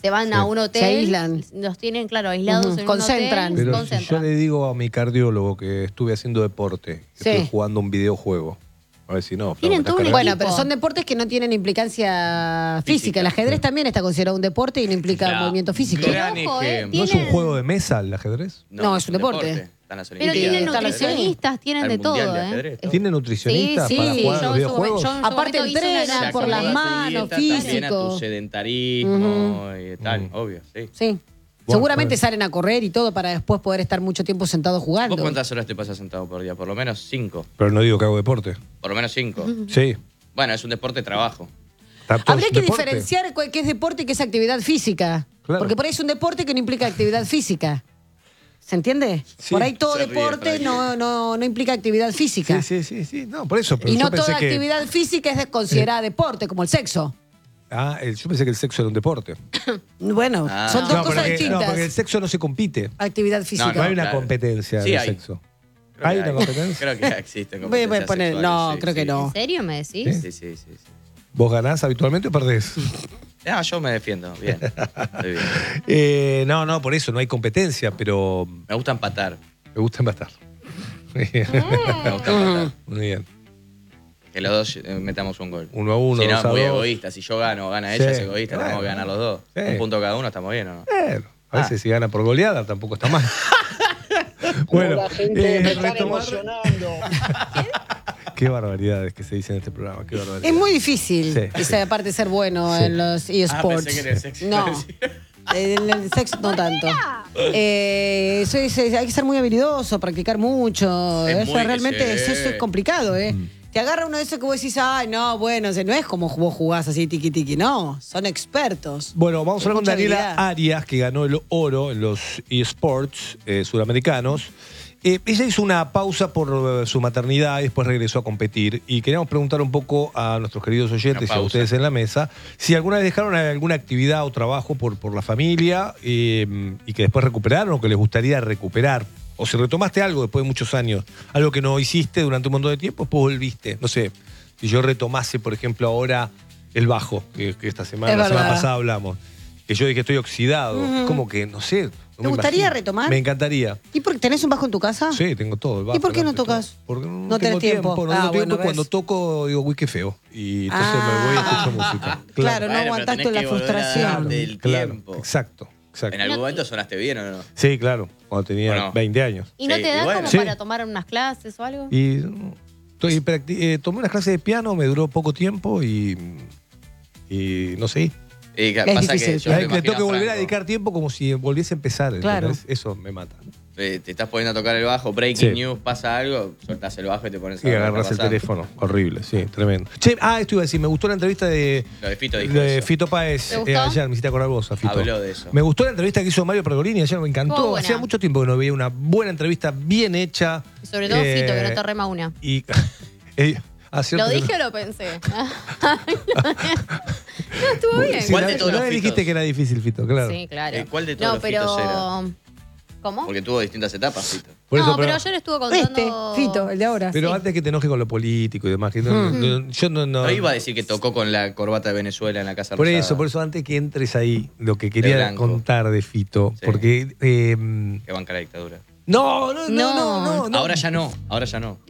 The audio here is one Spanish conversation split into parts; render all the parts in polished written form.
se van a un hotel. Se aíslan. Los tienen, claro, aislados en Concentran. un hotel. Pero si yo le digo a mi cardiólogo que estuve haciendo deporte, que estoy jugando un videojuego, a ver si no. Tienen todo un Bueno, equipo. pero son deportes que no tienen implicancia física. El ajedrez también está considerado un deporte y no implica movimiento físico. Gran Pero ojo, ejemplo. ¿No es un juego de mesa el ajedrez? No, es un deporte. Están las Pero Olimpiadas. tienen Está la nutricionistas, tienen Al de todo, Mundial de ajedrez, todo. ¿Tiene nutricionistas Sí, para sí, jugar a yo los en su videojuegos? momento Aparte hice una entrenan nota por las sobre manos, También a tu físico. sedentarismo y tal, obvio, sí. Sí. Seguramente salen a correr y todo para después poder estar mucho tiempo sentado jugando. ¿Vos cuántas horas te pasas sentado por día? Por lo menos 5. Pero no digo que hago deporte. Por lo menos 5. Sí. Bueno, es un deporte de trabajo. Habría que ¿Deporte? diferenciar qué es deporte y qué es actividad física. Claro. Porque por ahí es un deporte que no implica actividad física. ¿Se entiende? Sí. Por ahí todo Se ríe, deporte Frankie. no implica actividad física. Sí. No, por eso. Pero Y yo no pensé toda que, actividad física es considerada deporte, como el sexo. yo pensé que el sexo era un deporte. Bueno, Ah. son dos No, cosas distintas. no, porque el sexo no se compite. Actividad física. No hay una claro. competencia Sí del hay. sexo. Creo ¿Hay que una competencia? Creo que existe Voy a competencias poner, sexuales, no, sí, creo que sí. no. ¿En serio me decís? Sí. ¿Vos ganás habitualmente o perdés? Ah, yo me defiendo, bien. Estoy bien. No, por eso no hay competencia, pero Me gusta empatar. me gusta empatar. Me gusta empatar. Muy bien. Que los dos metamos un gol. 1-1, Si no, es 2-2. muy egoísta. Si yo gano o gana ella, Sí, es egoísta. bueno. Tenemos que ganar los dos. Sí. Un punto cada uno, estamos bien, ¿o no? A veces si gana por goleada tampoco está mal. Bueno, la gente me están retomar- emocionando. Qué barbaridades que se dicen en este programa. Qué barbaridades. Es muy difícil, Sí. esa aparte de ser bueno Sí. en los eSports. pensé que en el sexo No, iba a decir. en el sexo no tanto. Hay que ser muy habilidoso, practicar mucho. Es Eso muy- realmente sí. eso es complicado, ¿eh? Te agarra uno de esos que vos decís, ay, no, bueno, no es como vos jugás así tiqui-tiqui, no. Son expertos. Bueno, vamos a hablar con Mucha Daniela habilidad. Arias, que ganó el oro en los eSports suramericanos. Ella hizo una pausa por su maternidad y después regresó a competir. Y queríamos preguntar un poco a nuestros queridos oyentes y a ustedes en la mesa si alguna vez dejaron alguna actividad o trabajo por la familia y que después recuperaron o que les gustaría recuperar. O si retomaste algo después de muchos años, algo que no hiciste durante un montón de tiempo, después volviste. No sé, si yo retomase, por ejemplo, ahora el bajo, que esta semana, Es la semana verdad. pasada hablamos, que yo dije estoy oxidado, como que, no sé. no ¿Te me gustaría imagino. retomar? Me encantaría. ¿Y por qué tenés un bajo en tu casa? Sí, tengo todo. El bajo, ¿Y por qué no delante, tocas? todo. Porque no, No tengo tenés tiempo. No Ah, tengo tiempo. bueno, Cuando ¿ves? toco, digo, uy, qué feo. Y entonces me voy y escucho música. Claro, no Bueno, pero aguantaste tenés la que volver a frustración. darte el Claro, tiempo. exacto. En algún momento sonaste bien, ¿o no? Sí, claro. Cuando tenía Bueno. 20 años. ¿Y no Sí, te da y bueno. como Sí. para tomar unas clases o algo? Y tomé unas clases de piano, me duró poco tiempo y no sé. Y Es pasa difícil. que yo me Le imagino tengo que volver a Franco, dedicar tiempo como si volviese a empezar. Claro. ¿entendés? Eso me mata. te estás poniendo a tocar el bajo, breaking Sí. news, pasa algo, soltás el bajo y te pones Y a ver qué agarras el está pasando. teléfono. Horrible, sí, tremendo. Che, esto iba a decir, me gustó la entrevista de Lo de Fito dijo de eso. Fito Páez ¿Te gustó? ayer, me hiciste acordar vos, a Fito. Habló de eso. Me gustó la entrevista que hizo Mario Pergolini ayer, me encantó. Estuvo buena. Hacía mucho tiempo que no veía una buena entrevista, bien hecha. Y sobre todo Fito, que no te rema una. Y ¿Lo dije o lo pensé? No, estuvo bien. Sí, ¿Cuál de todos los me Fitos? dijiste que era difícil, Fito, claro. Sí, claro. ¿Cuál de todos No, los pero... Fitos era? ¿Cómo? Porque tuvo distintas etapas, Fito. Por eso, no, pero ayer estuvo contando... Fito, el de ahora. pero sí. antes que te enojes con lo político y demás, que yo no. No iba a decir que tocó con la corbata de Venezuela en la Casa Por Rosada. eso, antes que entres ahí, lo que quería blanco. contar de Fito, Sí. porque. Que banca la dictadura. No. Ahora ya no. Ahora ya no.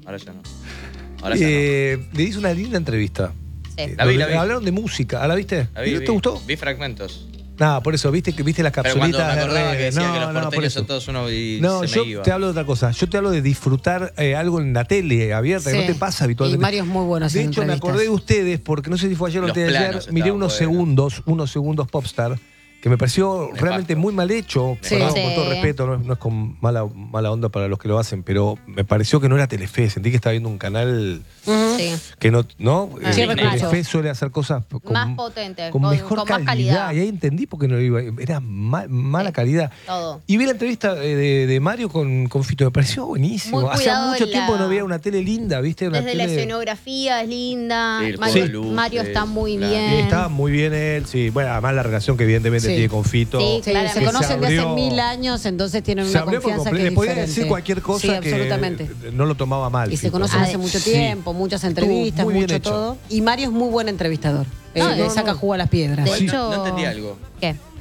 Le hice una linda entrevista. Sí. La vi. Hablaron de música. ¿La viste? La vi, ¿Y vi. ¿Te gustó? Vi fragmentos. Nada, por eso, viste las Pero cuando capsulitas me de acordaba que redes. decía que los por porteños eso. son todos uno y No, se yo me iba. te hablo de otra cosa. Yo te hablo de disfrutar algo en la tele abierta, que Sí. no te pasa habitualmente. Y Mario es muy bueno De haciendo hecho, me entrevistas. acordé de ustedes porque no sé si fue ayer o Los antes de ayer. planos Miré estaban unos segundos Popstar, que me pareció realmente muy mal hecho. Sí. Perdón, Sí. con todo respeto, no es con mala onda para los que lo hacen, pero me pareció que no era Telefe. Sentí que estaba viendo un canal Sí. que no. Sí, Telefe claro. suele hacer cosas con, Más potente, con mejor con más calidad. calidad. Y ahí entendí por qué no iba. Era mala calidad. Todo. Y vi la entrevista de Mario con Fito, me pareció buenísimo. Muy Hacía cuidado mucho en tiempo la- que no veía una tele linda, ¿viste? Una Desde la tele... escenografía es linda. Sí, el Mario, juego de luces, Mario está muy claro. bien. Y estaba muy bien él, sí. Bueno, además la relación que evidentemente Sí. tiene con Fito. Sí, Sí, claramente. se conocen de hace abrió- 1000 años, entonces tienen Se una abrió por confianza que completo. es Le podía diferente. decir cualquier cosa Sí, que absolutamente. no lo tomaba mal. Y se Fito. conocen hace mucho Sí. tiempo, muchas entrevistas, muy bien mucho hecho. todo. Y Mario es muy buen entrevistador. No, Le no, saca no. jugo a las piedras. De Igual hecho- no entendí algo. ¿Qué?